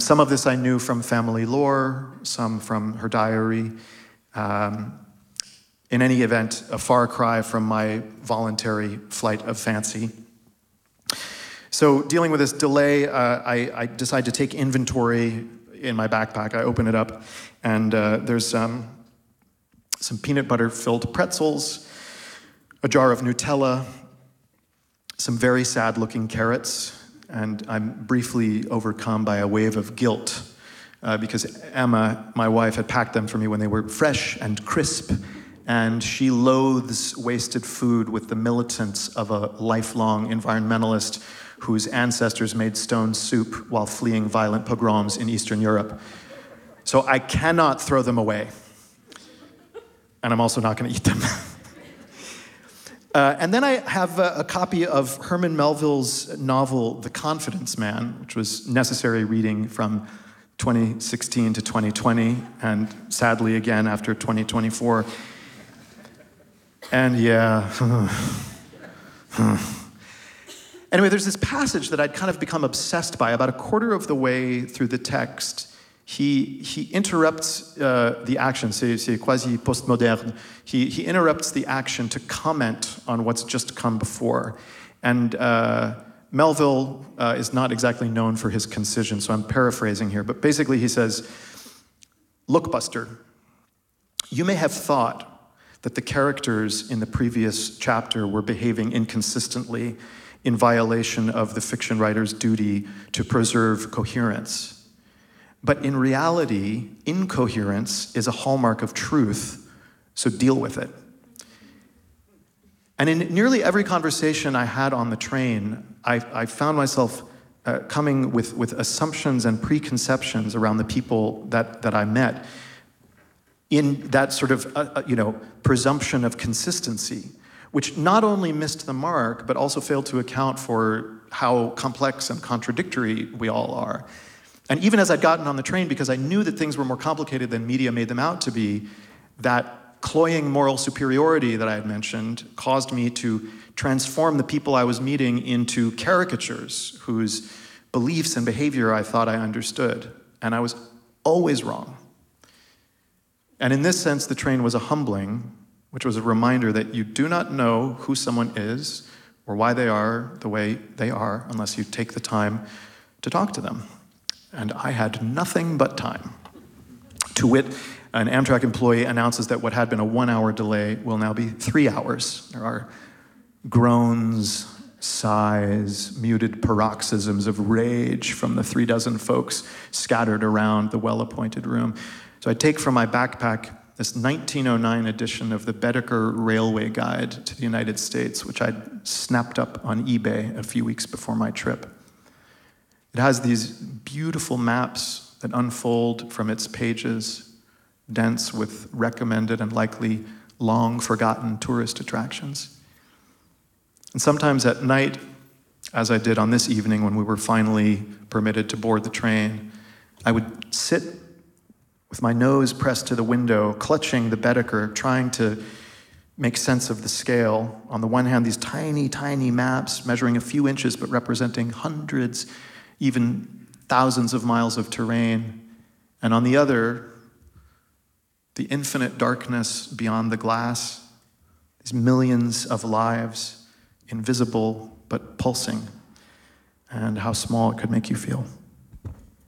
some of this I knew from family lore, some from her diary. In any event, a far cry from my voluntary flight of fancy. So dealing with this delay, I decided to take inventory in my backpack. I open it up, and there's some peanut butter-filled pretzels, a jar of Nutella, some very sad-looking carrots, and I'm briefly overcome by a wave of guilt because Emma, my wife, had packed them for me when they were fresh and crisp, and she loathes wasted food with the militance of a lifelong environmentalist whose ancestors made stone soup while fleeing violent pogroms in Eastern Europe. So I cannot throw them away. And I'm also not going to eat them. And then I have a copy of Herman Melville's novel, The Confidence Man, which was necessary reading from 2016 to 2020, and sadly again after 2024. And yeah. Anyway, there's this passage that I'd kind of become obsessed by. About a quarter of the way through the text, he interrupts the action, c'est quasi postmoderne. He interrupts the action to comment on what's just come before. And Melville is not exactly known for his concision, so I'm paraphrasing here. But basically he says, "Look, Buster, you may have thought that the characters in the previous chapter were behaving inconsistently in violation of the fiction writer's duty to preserve coherence. But in reality, incoherence is a hallmark of truth, so deal with it." And in nearly every conversation I had on the train, I found myself coming with assumptions and preconceptions around the people that I met in that sort of presumption of consistency, which not only missed the mark, but also failed to account for how complex and contradictory we all are. And even as I'd gotten on the train, because I knew that things were more complicated than media made them out to be, that cloying moral superiority that I had mentioned caused me to transform the people I was meeting into caricatures whose beliefs and behavior I thought I understood. And I was always wrong. And in this sense, the train was a humbling, which was a reminder that you do not know who someone is or why they are the way they are unless you take the time to talk to them. And I had nothing but time. To wit, an Amtrak employee announces that what had been a 1-hour delay will now be 3 hours. There are groans, sighs, muted paroxysms of rage from the 36 folks scattered around the well-appointed room. So I take from my backpack this 1909 edition of the Baedeker Railway Guide to the United States, which I'd snapped up on eBay a few weeks before my trip. It has these beautiful maps that unfold from its pages, dense with recommended and likely long-forgotten tourist attractions. And sometimes at night, as I did on this evening when we were finally permitted to board the train, I would sit with my nose pressed to the window, clutching the Baedeker, trying to make sense of the scale. On the one hand, these tiny, tiny maps measuring a few inches but representing hundreds, even thousands of miles of terrain. And on the other, the infinite darkness beyond the glass, these millions of lives, invisible but pulsing, and how small it could make you feel.